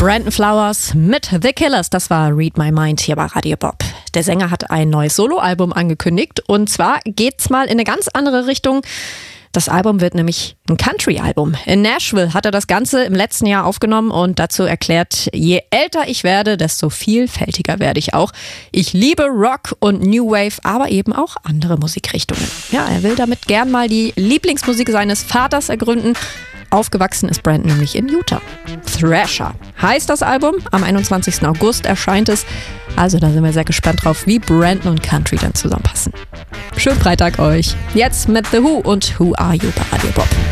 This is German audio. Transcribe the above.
Brandon Flowers mit The Killers, das war Read My Mind hier bei Radio Bob. Der Sänger hat ein neues Soloalbum angekündigt und zwar geht's mal in eine ganz andere Richtung. Das Album wird nämlich ein Country-Album. In Nashville hat er das Ganze im letzten Jahr aufgenommen und dazu erklärt, je älter ich werde, desto vielfältiger werde ich auch. Ich liebe Rock und New Wave, aber eben auch andere Musikrichtungen. Ja, er will damit gern mal die Lieblingsmusik seines Vaters ergründen. Aufgewachsen ist Brandon nämlich in Utah. Thrasher heißt das Album. Am 21. August erscheint es. Also da sind wir sehr gespannt drauf, wie Brandon und Country dann zusammenpassen. Schönen Freitag euch. Jetzt mit The Who und Who Are You bei Radio Bob.